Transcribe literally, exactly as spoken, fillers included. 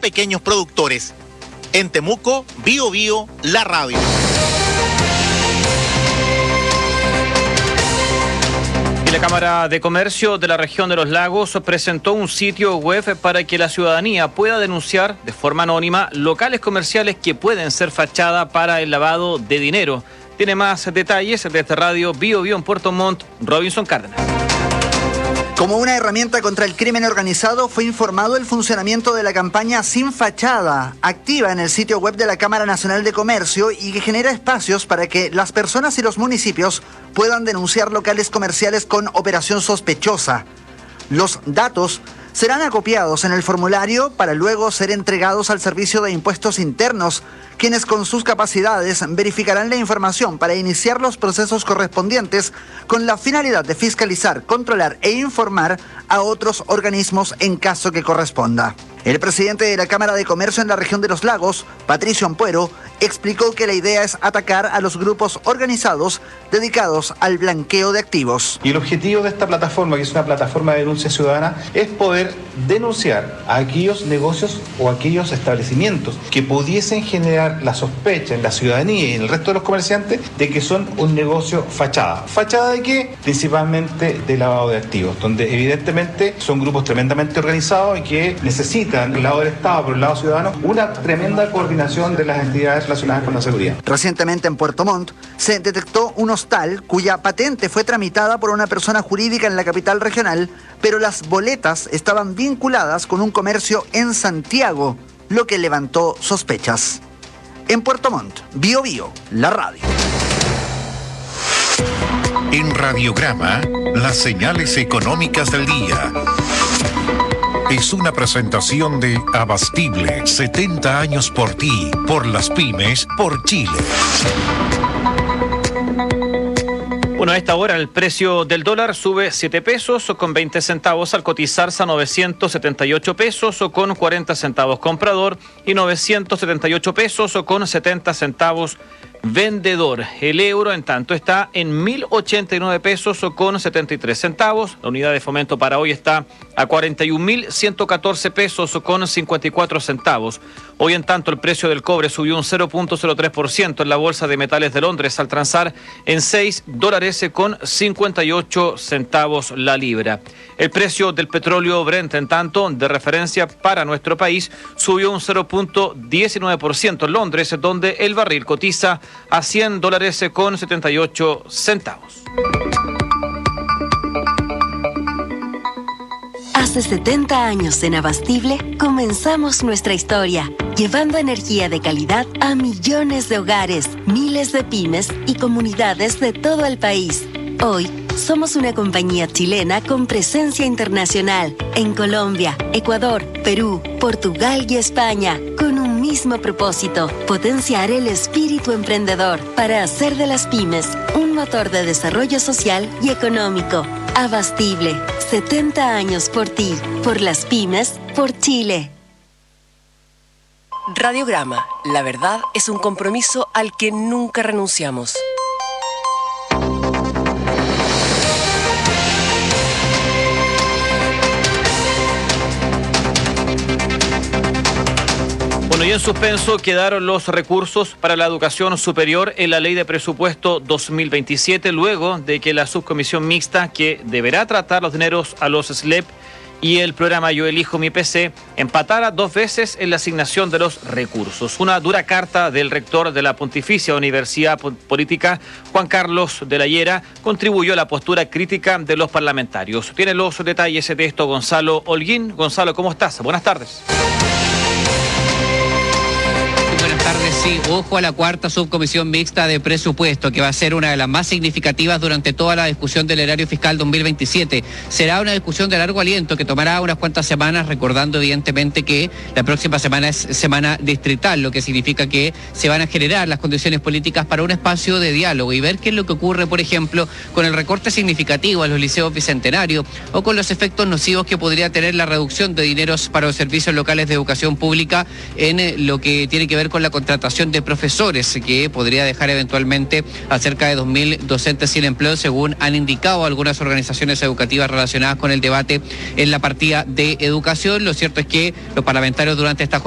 pequeños productores. En Temuco, Bio Bio, la radio. Y la Cámara de Comercio de la región de Los Lagos presentó un sitio web para que la ciudadanía pueda denunciar de forma anónima locales comerciales que pueden ser fachada para el lavado de dinero. Tiene más detalles desde Radio Bio Bio en Puerto Montt, Robinson Cárdenas. Como una herramienta contra el crimen organizado, fue informado el funcionamiento de la campaña Sin Fachada, activa en el sitio web de la Cámara Nacional de Comercio y que genera espacios para que las personas y los municipios puedan denunciar locales comerciales con operación sospechosa. Los datos serán acopiados en el formulario para luego ser entregados al Servicio de Impuestos Internos, quienes con sus capacidades verificarán la información para iniciar los procesos correspondientes con la finalidad de fiscalizar, controlar e informar a otros organismos en caso que corresponda. El presidente de la Cámara de Comercio en la región de Los Lagos, Patricio Ampuero, explicó que la idea es atacar a los grupos organizados dedicados al blanqueo de activos. Y el objetivo de esta plataforma, que es una plataforma de denuncia ciudadana, es poder denunciar a aquellos negocios o aquellos establecimientos que pudiesen generar la sospecha en la ciudadanía y en el resto de los comerciantes de que son un negocio fachada. ¿Fachada de qué? Principalmente de lavado de activos, donde evidentemente son grupos tremendamente organizados y que necesitan, del lado del Estado, por el lado ciudadano, una tremenda coordinación de las entidades relacionadas con la seguridad. Recientemente en Puerto Montt se detectó un hostal cuya patente fue tramitada por una persona jurídica en la capital regional, pero las boletas estaban vinculadas con un comercio en Santiago, lo que levantó sospechas. En Puerto Montt, Bio Bio, la radio. En Radiograma, las señales económicas del día. Es una presentación de Abastible, setenta años por ti, por las pymes, por Chile. Bueno, a esta hora el precio del dólar sube siete pesos con veinte centavos al cotizarse a novecientos setenta y ocho pesos con cuarenta centavos comprador y novecientos setenta y ocho pesos con setenta centavos vendedor. El euro, en tanto, está en mil ochenta y nueve pesos con setenta y tres centavos. La unidad de fomento para hoy está a cuarenta y un mil ciento catorce pesos con cincuenta y cuatro centavos. Hoy, en tanto, el precio del cobre subió un cero punto cero tres por ciento en la Bolsa de Metales de Londres al transar en seis dólares con cincuenta y ocho centavos la libra. El precio del petróleo Brent, en tanto, de referencia para nuestro país, subió un cero punto diecinueve por ciento en Londres, donde el barril cotiza a cien dólares con setenta y ocho centavos. Hace setenta años en Abastible comenzamos nuestra historia, llevando energía de calidad a millones de hogares, miles de pymes y comunidades de todo el país. Hoy somos una compañía chilena con presencia internacional en Colombia, Ecuador, Perú, Portugal y España, con un mismo propósito: potenciar el espíritu emprendedor para hacer de las pymes un motor de desarrollo social y económico. Abastible, setenta años por ti, por las pymes, por Chile. Radiograma, la verdad es un compromiso al que nunca renunciamos. Bueno, y en suspenso quedaron los recursos para la educación superior en la Ley de Presupuesto dos mil veintisiete, luego de que la subcomisión mixta que deberá tratar los dineros a los S L E P y el programa Yo Elijo Mi P C empatara dos veces en la asignación de los recursos. Una dura carta del rector de la Pontificia Universidad Política, Juan Carlos de la Hiera, contribuyó a la postura crítica de los parlamentarios. Tiene los detalles de esto Gonzalo Holguín. Gonzalo, ¿cómo estás? Buenas tardes. Buenas tardes, sí, ojo a la cuarta subcomisión mixta de presupuesto, que va a ser una de las más significativas durante toda la discusión del erario fiscal dos mil veintisiete. Será una discusión de largo aliento que tomará unas cuantas semanas, recordando evidentemente que la próxima semana es semana distrital, lo que significa que se van a generar las condiciones políticas para un espacio de diálogo y ver qué es lo que ocurre, por ejemplo, con el recorte significativo a los liceos bicentenarios o con los efectos nocivos que podría tener la reducción de dineros para los servicios locales de educación pública en lo que tiene que ver con la contratación de profesores, que podría dejar eventualmente a cerca de dos mil docentes sin empleo, según han indicado algunas organizaciones educativas relacionadas con el debate en la partida de educación. Lo cierto es que los parlamentarios durante esta